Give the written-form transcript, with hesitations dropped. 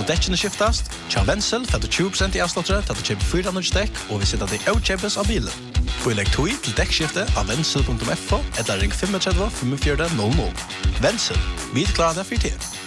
däckene skiftast. Tja Wenzel får du 20% i avslottere til at du kjøper 4 dekk, og vi sitter det utkjøpes av bilen. Og legg tog til dekkskifte av Wenzel.fo eller ring 35 45 00. Wenzel, vi klarer det for tid.